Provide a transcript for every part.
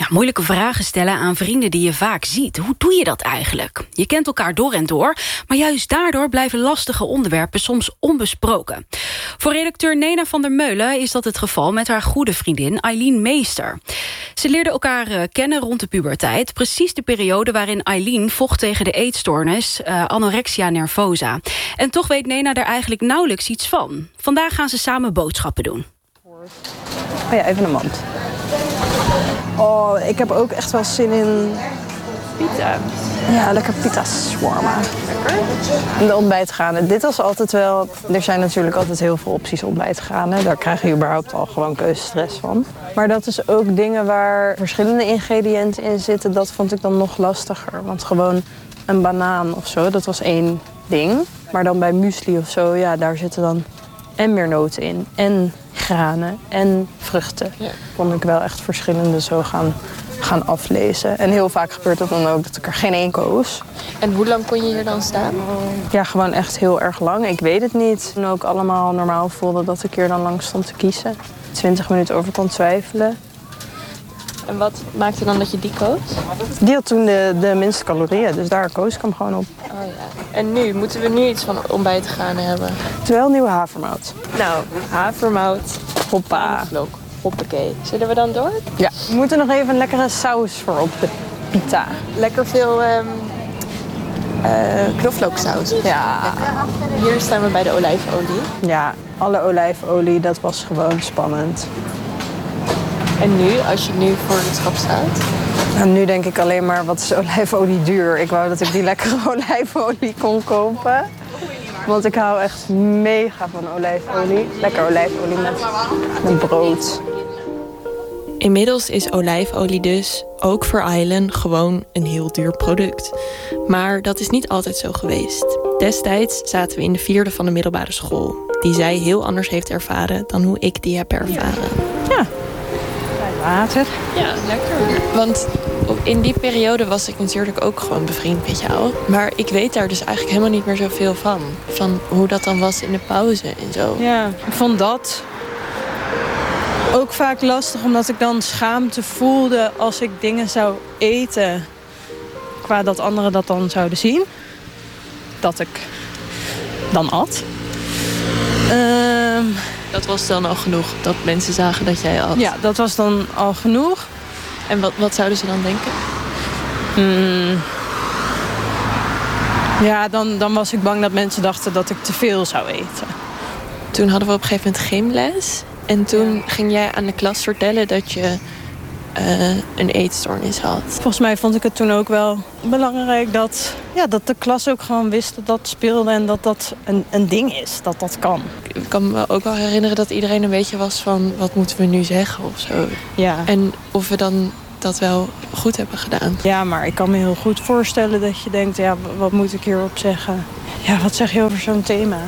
Nou, moeilijke vragen stellen aan vrienden die je vaak ziet. Hoe doe je dat eigenlijk? Je kent elkaar door en door, maar juist daardoor blijven lastige onderwerpen soms onbesproken. Voor redacteur Nena van der Meulen is dat het geval met haar goede vriendin Eileen Meester. Ze leerden elkaar kennen rond de puberteit. Precies de periode waarin Eileen vocht tegen de eetstoornis anorexia nervosa. En toch weet Nena er eigenlijk nauwelijks iets van. Vandaag gaan ze samen boodschappen doen. Oh ja, even een mand. Oh, ik heb ook echt wel zin in... Pita. Ja, lekker pita shawarma. Lekker. En de ontbijtgranen. Dit was altijd wel... Er zijn natuurlijk altijd heel veel opties ontbijtgranen. Daar krijg je überhaupt al gewoon keuzestress van. Maar dat is ook dingen waar verschillende ingrediënten in zitten. Dat vond ik dan nog lastiger. Want gewoon een banaan of zo, dat was één ding. Maar dan bij muesli of zo, ja, daar zitten dan en meer noten in. En granen en vruchten. Ja. Kon ik wel echt verschillende zo gaan aflezen. En heel vaak gebeurt het dan ook dat ik er geen één koos. En hoe lang kon je hier dan staan? Ja, gewoon echt heel erg lang. Ik weet het niet. En ook allemaal normaal voelde dat ik hier dan lang stond te kiezen. 20 minuten over kon twijfelen. En wat maakte dan dat je die koos? Die had toen de minste calorieën, dus daar koos ik hem gewoon op. Oh ja. En nu? Moeten we nu iets van ontbijtgranen hebben? Terwijl nieuwe havermout. Nou, havermout. Hoppa. Blok. Hoppakee. Zullen we dan door? Ja, we moeten nog even een lekkere saus voor op de pita. Lekker veel knoflooksaus. Ja. Hier staan we bij de olijfolie. Ja, alle olijfolie, dat was gewoon spannend. En nu, als je nu voor het schap staat? En nu denk ik alleen maar, wat is olijfolie duur? Ik wou dat ik die lekkere olijfolie kon kopen. Want ik hou echt mega van olijfolie. Lekker olijfolie met brood. Inmiddels is olijfolie dus, ook voor Eileen, gewoon een heel duur product. Maar dat is niet altijd zo geweest. Destijds zaten we in de 4e van de middelbare school. Die zij heel anders heeft ervaren dan hoe ik die heb ervaren. Ja. Water. Ja, lekker. Want in die periode was ik natuurlijk ook gewoon bevriend met jou. Maar ik weet daar dus eigenlijk helemaal niet meer zoveel van. Van hoe dat dan was in de pauze en zo. Ja, ik vond dat ook vaak lastig, omdat ik dan schaamte voelde als ik dingen zou eten. Qua dat anderen dat dan zouden zien. Dat ik dan at. Dat was dan al genoeg, dat mensen zagen dat jij at? Ja, dat was dan al genoeg. En wat zouden ze dan denken? Ja, dan was ik bang dat mensen dachten dat ik te veel zou eten. Toen hadden we op een gegeven moment gymles. En toen ging jij aan de klas vertellen dat je een eetstoornis had. Volgens mij vond ik het toen ook wel belangrijk dat de klas ook gewoon wist dat dat speelde en dat dat een ding is, dat dat kan. Ik kan me ook wel herinneren dat iedereen een beetje was van, wat moeten we nu zeggen of zo. Ja. En of we dan dat wel goed hebben gedaan. Ja, maar ik kan me heel goed voorstellen dat je denkt, ja, wat moet ik hierop zeggen? Ja, wat zeg je over zo'n thema?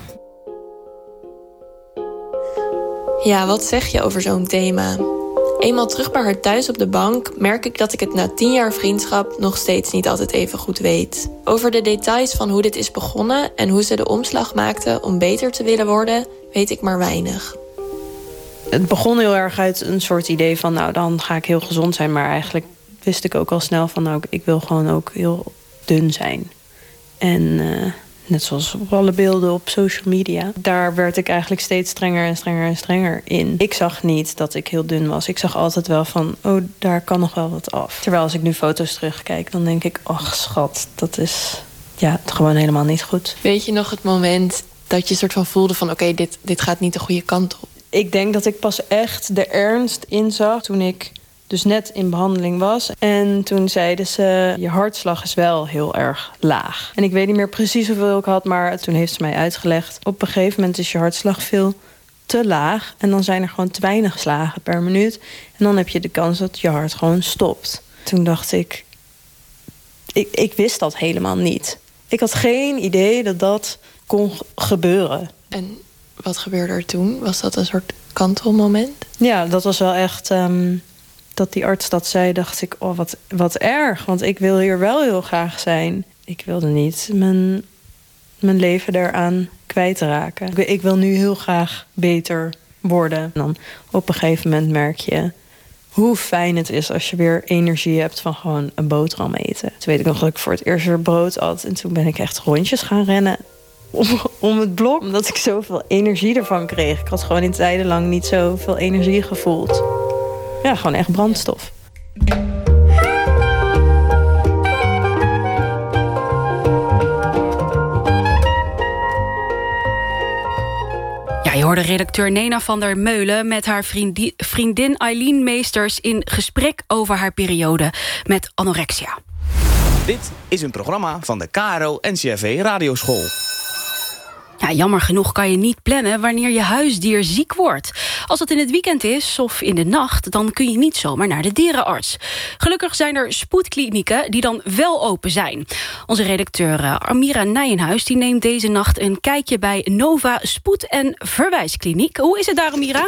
Ja, wat zeg je over zo'n thema? Eenmaal terug bij haar thuis op de bank merk ik dat ik het na 10 jaar vriendschap nog steeds niet altijd even goed weet. Over de details van hoe dit is begonnen en hoe ze de omslag maakte om beter te willen worden, weet ik maar weinig. Het begon heel erg uit een soort idee van, nou, dan ga ik heel gezond zijn. Maar eigenlijk wist ik ook al snel van, nou, ik wil gewoon ook heel dun zijn. En net zoals op alle beelden op social media. Daar werd ik eigenlijk steeds strenger en strenger en strenger in. Ik zag niet dat ik heel dun was. Ik zag altijd wel van, oh, daar kan nog wel wat af. Terwijl als ik nu foto's terugkijk, dan denk ik, ach schat, dat is gewoon helemaal niet goed. Weet je nog het moment dat je soort van voelde van, oké, dit gaat niet de goede kant op? Ik denk dat ik pas echt de ernst inzag toen ik dus net in behandeling was. En toen zeiden ze, je hartslag is wel heel erg laag. En ik weet niet meer precies hoeveel ik had, maar toen heeft ze mij uitgelegd, op een gegeven moment is je hartslag veel te laag. En dan zijn er gewoon te weinig slagen per minuut. En dan heb je de kans dat je hart gewoon stopt. Toen dacht ik wist dat helemaal niet. Ik had geen idee dat dat kon gebeuren. En wat gebeurde er toen? Was dat een soort kantelmoment? Ja, dat was wel echt, dat die arts dat zei, dacht ik, oh, wat erg. Want ik wil hier wel heel graag zijn. Ik wilde niet mijn leven daaraan kwijtraken. Ik wil nu heel graag beter worden. En dan op een gegeven moment merk je hoe fijn het is als je weer energie hebt van gewoon een boterham eten. Toen weet ik nog dat ik voor het eerst weer brood at. En toen ben ik echt rondjes gaan rennen om het blok. Omdat ik zoveel energie ervan kreeg. Ik had gewoon in tijden lang niet zoveel energie gevoeld. Ja, gewoon echt brandstof. Ja, je hoorde redacteur Nena van der Meulen met haar vriendin Eileen Meesters in gesprek over haar periode met anorexia. Dit is een programma van de KRO-NCRV Radioschool. Ja, jammer genoeg kan je niet plannen wanneer je huisdier ziek wordt. Als het in het weekend is of in de nacht, dan kun je niet zomaar naar de dierenarts. Gelukkig zijn er spoedklinieken die dan wel open zijn. Onze redacteur Amira Nijenhuis die neemt deze nacht een kijkje bij Nova Spoed- en Verwijskliniek. Hoe is het daar, Amira?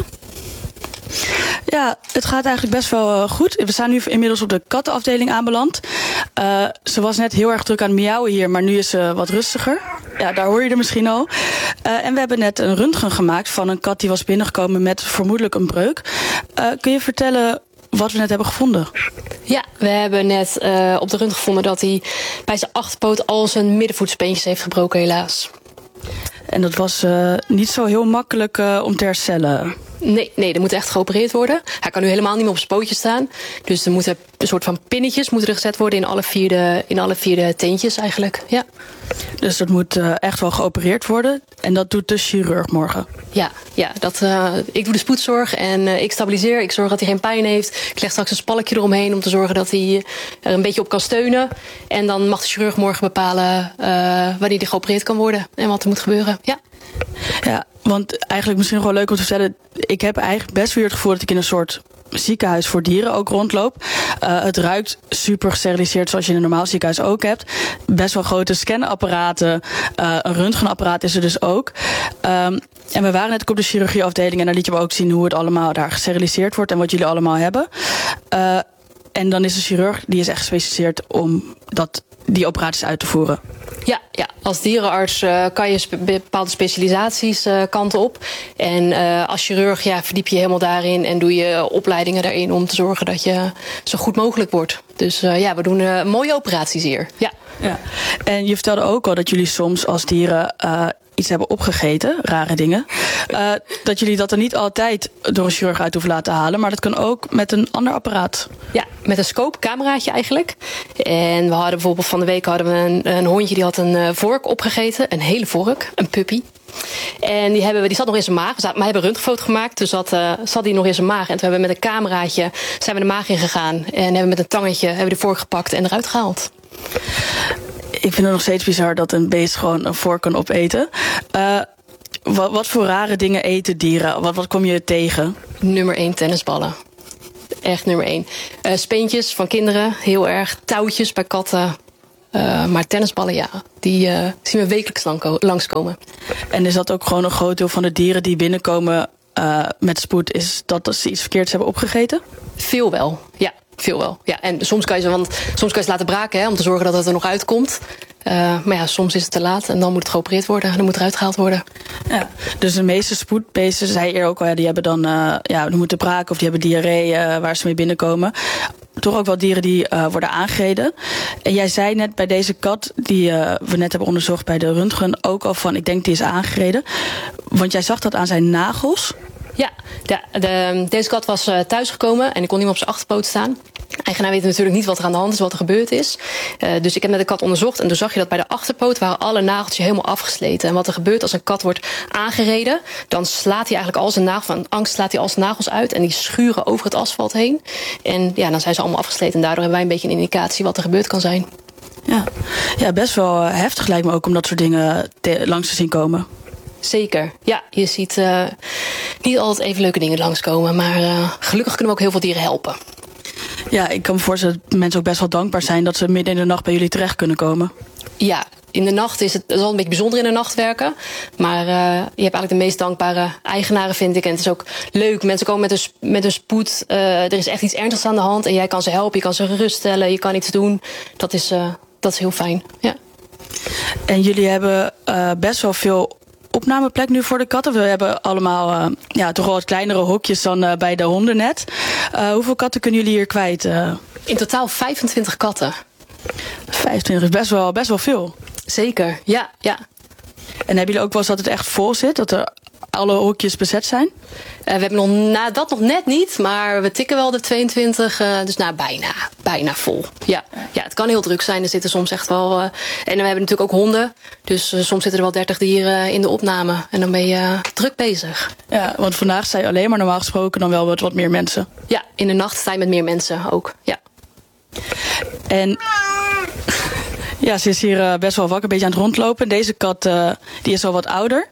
Ja, het gaat eigenlijk best wel goed. We staan nu inmiddels op de kattenafdeling aanbeland. Ze was net heel erg druk aan het miauwen hier, maar nu is ze wat rustiger. Ja, daar hoor je er misschien al. En we hebben net een röntgen gemaakt van een kat die was binnengekomen met vermoedelijk een breuk. Kun je vertellen wat we net hebben gevonden? Ja, we hebben net op de röntgen gevonden dat hij bij zijn achterpoot al zijn middenvoetsbeentjes heeft gebroken, helaas. En dat was niet zo heel makkelijk om te herstellen. Nee, er moet echt geopereerd worden. Hij kan nu helemaal niet meer op zijn pootjes staan. Dus er moeten een soort van pinnetjes gezet worden in alle vier de teentjes eigenlijk. Ja. Dus dat moet echt wel geopereerd worden. En dat doet de chirurg morgen? Ja, ik doe de spoedzorg en ik stabiliseer. Ik zorg dat hij geen pijn heeft. Ik leg straks een spalkje eromheen om te zorgen dat hij er een beetje op kan steunen. En dan mag de chirurg morgen bepalen wanneer hij geopereerd kan worden. En wat er moet gebeuren. Ja, want eigenlijk misschien nog wel leuk om te vertellen. Ik heb eigenlijk best weer het gevoel dat ik in een soort ziekenhuis voor dieren ook rondloop. Het ruikt super gesteriliseerd zoals je in een normaal ziekenhuis ook hebt. Best wel grote scanapparaten. Een röntgenapparaat is er dus ook. En we waren net ook op de chirurgieafdeling en daar liet je me ook zien hoe het allemaal daar gesteriliseerd wordt en wat jullie allemaal hebben. En dan is de chirurg, die is echt gespecialiseerd om die operaties uit te voeren. Ja, als dierenarts kan je bepaalde specialisaties kanten op. En als chirurg verdiep je helemaal daarin en doe je opleidingen daarin om te zorgen dat je zo goed mogelijk wordt. Dus we doen mooie operaties hier. Ja. En je vertelde ook al dat jullie soms als dieren iets hebben opgegeten, rare dingen. Dat jullie dat er niet altijd door een chirurg uit hoeven laten halen, maar dat kan ook met een ander apparaat. Ja, met een scope, cameraatje eigenlijk. En we hadden bijvoorbeeld van de week een hondje die had een vork opgegeten. Een hele vork, een puppy. En die zat nog in zijn maag. Maar we hebben een röntgenfoto gemaakt, dus zat die nog in zijn maag. En toen hebben we met een cameraatje zijn we de maag ingegaan. En hebben we met een tangetje de vork gepakt en eruit gehaald. Ik vind het nog steeds bizar dat een beest gewoon een vork kan opeten. Wat voor rare dingen eten dieren? Wat kom je tegen? Nummer 1, tennisballen. Echt nummer 1. Speentjes van kinderen, heel erg. Touwtjes bij katten. Maar tennisballen, die zien we wekelijks langskomen. En is dat ook gewoon een groot deel van de dieren die binnenkomen met spoed? Is dat ze iets verkeerds hebben opgegeten? Veel wel, ja. Veel wel. Ja, en soms kan je ze laten braken om te zorgen dat het er nog uitkomt. Maar soms is het te laat en dan moet het geopereerd worden. En dan moet het eruit gehaald worden. Ja, dus de meeste spoedbeesten, zei je ook al, die hebben dan die moeten braken of die hebben diarree waar ze mee binnenkomen. Toch ook wel dieren die worden aangereden. En jij zei net bij deze kat, die we net hebben onderzocht bij de röntgen, ook al van, ik denk die is aangereden. Want jij zag dat aan zijn nagels. Ja, deze kat was thuisgekomen en ik kon niet meer op zijn achterpoot staan. De eigenaar weet natuurlijk niet wat er aan de hand is, wat er gebeurd is. Dus ik heb met de kat onderzocht en toen zag je dat bij de achterpoot waren alle nageltjes helemaal afgesleten. En wat er gebeurt als een kat wordt aangereden, dan slaat hij eigenlijk al zijn nagels, van angst slaat hij al zijn nagels uit en die schuren over het asfalt heen. En dan zijn ze allemaal afgesleten en daardoor hebben wij een beetje een indicatie wat er gebeurd kan zijn. Ja, best wel heftig lijkt me ook om dat soort dingen langs te zien komen. Zeker. Ja, je ziet niet altijd even leuke dingen langskomen. Maar gelukkig kunnen we ook heel veel dieren helpen. Ja, ik kan me voorstellen dat mensen ook best wel dankbaar zijn dat ze midden in de nacht bij jullie terecht kunnen komen. Ja, in de nacht is het wel een beetje bijzonder in de nacht werken. Maar je hebt eigenlijk de meest dankbare eigenaren, vind ik. En het is ook leuk. Mensen komen met een spoed. Er is echt iets ernstigs aan de hand. En jij kan ze helpen, je kan ze geruststellen, je kan iets doen. Dat is heel fijn, ja. En jullie hebben best wel veel opnameplek nu voor de katten. We hebben allemaal toch wel wat kleinere hokjes dan bij de honden net. Hoeveel katten kunnen jullie hier kwijt? In totaal 25 katten. 25 is best wel veel. Zeker, ja. En hebben jullie ook wel eens dat het echt vol zit? Dat er alle hokjes bezet zijn? We hebben dat nog net niet, maar we tikken wel de 22, dus bijna vol. Ja, het kan heel druk zijn. Er zitten soms echt wel... en we hebben natuurlijk ook honden, dus soms zitten er wel 30 dieren in de opname. En dan ben je druk bezig. Ja, want vandaag sta je alleen maar normaal gesproken dan wel wat meer mensen. Ja, in de nacht sta je met meer mensen ook, ja. En... Ja, ze is hier best wel wakker, een beetje aan het rondlopen. Deze kat die is al wat ouder.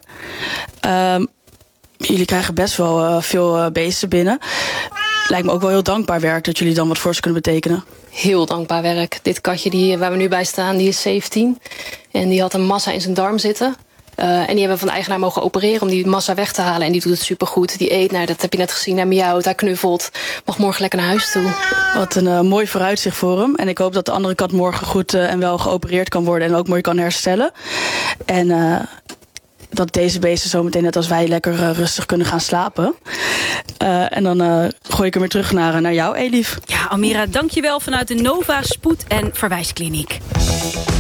Jullie krijgen best wel veel beesten binnen. Lijkt me ook wel heel dankbaar werk dat jullie dan wat voor ze kunnen betekenen. Heel dankbaar werk. Dit katje waar we nu bij staan, die is 17. En die had een massa in zijn darm zitten. En die hebben we van de eigenaar mogen opereren om die massa weg te halen. En die doet het supergoed. Die eet, dat heb je net gezien, hij miauwt, hij knuffelt. Mag morgen lekker naar huis toe. Wat een mooi vooruitzicht voor hem. En ik hoop dat de andere kat morgen goed en wel geopereerd kan worden. En ook mooi kan herstellen. En dat deze beesten zo meteen net als wij lekker rustig kunnen gaan slapen. En dan gooi ik hem weer terug naar jou, Elif. Ja, Amira, dankjewel vanuit de Nova Spoed- en Verwijskliniek.